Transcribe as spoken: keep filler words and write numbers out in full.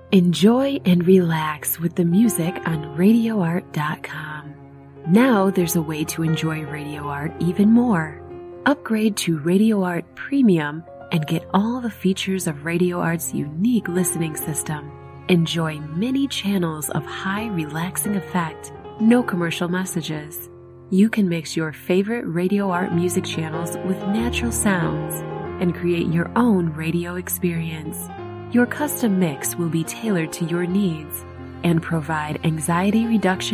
Enjoy and relax with the music on radio art dot com. Now there's a way to enjoy Radio Art even more. Upgrade to Radio Art Premium and get all the features of Radio Art's unique listening system. Enjoy many channels of high relaxing effect, no commercial messages. You can mix your favorite Radio Art music channels with natural sounds and create your own radio experience. Your custom mix will be tailored to your needs and provide anxiety reduction